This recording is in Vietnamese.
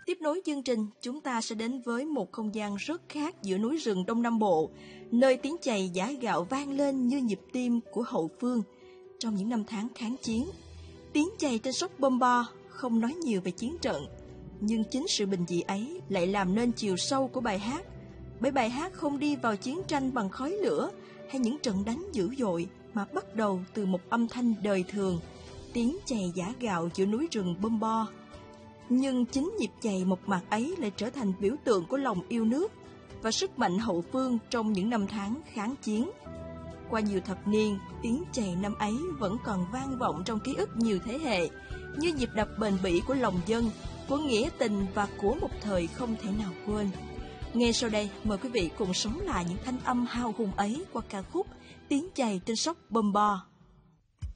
Tiếp nối chương trình, chúng ta sẽ đến với một không gian rất khác giữa núi rừng Đông Nam Bộ, nơi tiếng chày giã gạo vang lên như nhịp tim của hậu phương trong những năm tháng kháng chiến. Tiếng chày trên sóc Bom Bo không nói nhiều về chiến trận, nhưng chính sự bình dị ấy lại làm nên chiều sâu của bài hát. Bởi bài hát không đi vào chiến tranh bằng khói lửa hay những trận đánh dữ dội, mà bắt đầu từ một âm thanh đời thường, tiếng chày giã gạo giữa núi rừng Bom Bo. Nhưng chính nhịp chày mộc mạc ấy lại trở thành biểu tượng của lòng yêu nước và sức mạnh hậu phương trong những năm tháng kháng chiến. Qua nhiều thập niên, tiếng chày năm ấy vẫn còn vang vọng trong ký ức nhiều thế hệ, như nhịp đập bền bỉ của lòng dân, của nghĩa tình và của một thời không thể nào quên. Ngay sau đây, mời quý vị cùng sống lại những thanh âm hào hùng ấy qua ca khúc Tiếng chày trên sóc Bom Bo.